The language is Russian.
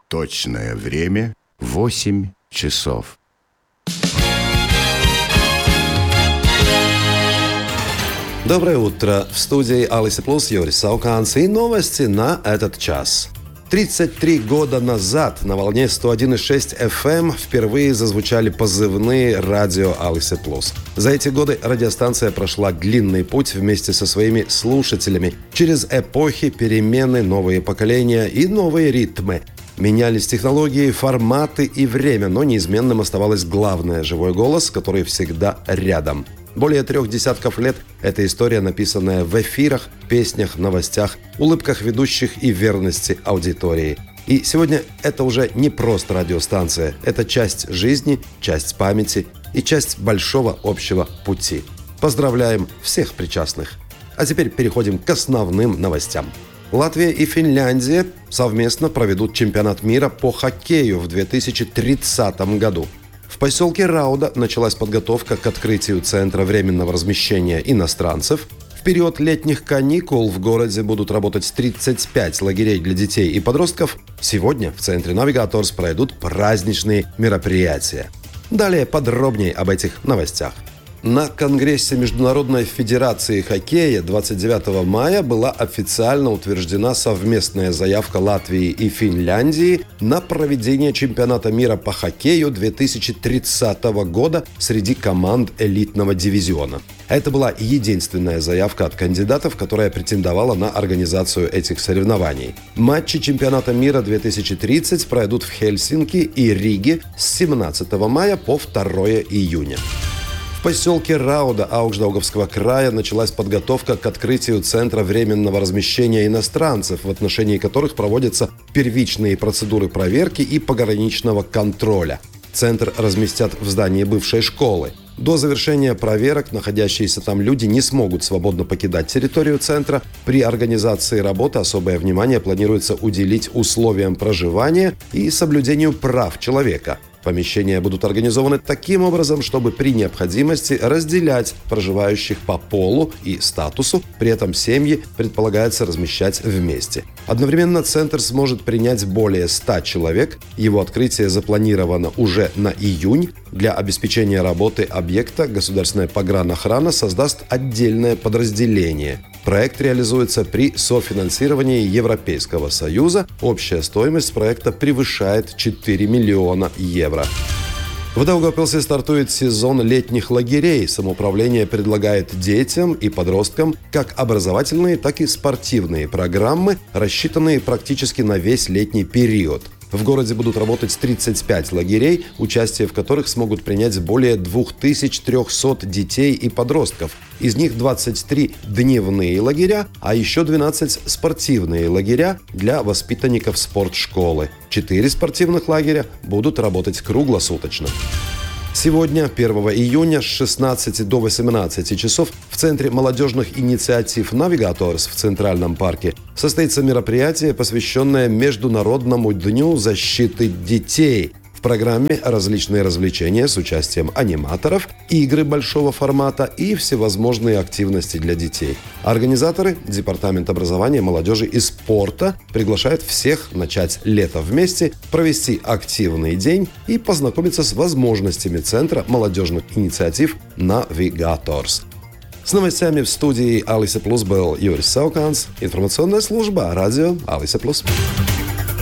Точное время 8 часов. Доброе утро. В студии Алиса Плюс Юрий Сауканс и новости на этот час. 33 года назад на волне 101,6 FM впервые зазвучали позывные радио Алиса Плюс. За эти годы радиостанция прошла длинный путь вместе со своими слушателями через эпохи, перемены, новые поколения и новые ритмы. Менялись технологии, форматы и время, но неизменным оставалось главное – живой голос, который всегда рядом. Более 3 десятков лет – это история, написанная в эфирах, песнях, новостях, улыбках ведущих и верности аудитории. И сегодня это уже не просто радиостанция, это часть жизни, часть памяти и часть большого общего пути. Поздравляем всех причастных. А теперь переходим к основным новостям. Латвия и Финляндия совместно проведут чемпионат мира по хоккею в 2030 году. В поселке Рауда началась подготовка к открытию Центра временного размещения иностранцев. В период летних каникул в городе будут работать 35 лагерей для детей и подростков. Сегодня в центре Navigators пройдут праздничные мероприятия. Далее подробнее об этих новостях. На Конгрессе Международной Федерации Хоккея 29 мая была официально утверждена совместная заявка Латвии и Финляндии на проведение чемпионата мира по хоккею 2030 года среди команд элитного дивизиона. Это была единственная заявка от кандидатов, которая претендовала на организацию этих соревнований. Матчи чемпионата мира 2030 пройдут в Хельсинки и Риге с 17 мая по 2 июня. В поселке Рауда Аукшдаугавского края началась подготовка к открытию Центра временного размещения иностранцев, в отношении которых проводятся первичные процедуры проверки и пограничного контроля. Центр разместят в здании бывшей школы. До завершения проверок находящиеся там люди не смогут свободно покидать территорию центра. При организации работы особое внимание планируется уделить условиям проживания и соблюдению прав человека. Помещения будут организованы таким образом, чтобы при необходимости разделять проживающих по полу и статусу, при этом семьи предполагается размещать вместе. Одновременно центр сможет принять более 100 человек. Его открытие запланировано уже на июнь. Для обеспечения работы объекта Государственная погранохрана создаст отдельное подразделение. Проект реализуется при софинансировании Европейского Союза. Общая стоимость проекта превышает 4 миллиона евро. В Даугавпилсе стартует сезон летних лагерей. Самоуправление предлагает детям и подросткам как образовательные, так и спортивные программы, рассчитанные практически на весь летний период. В городе будут работать 35 лагерей, участие в которых смогут принять более 2300 детей и подростков. Из них 23 дневные лагеря, а еще 12 спортивные лагеря для воспитанников спортшколы. 4 спортивных лагеря будут работать круглосуточно. Сегодня, 1 июня, с 16 до 18 часов в Центре молодежных инициатив Navigators в Центральном парке состоится мероприятие, посвященное Международному дню защиты детей. В программе различные развлечения с участием аниматоров, игры большого формата и всевозможные активности для детей. Организаторы, Департамент образования, молодежи и спорта, приглашают всех начать лето вместе, провести активный день и познакомиться с возможностями Центра молодежных инициатив Navigators. С новостями в студии Алиса Плюс был Юрий Сауканс, информационная служба радио Алиса Плюс.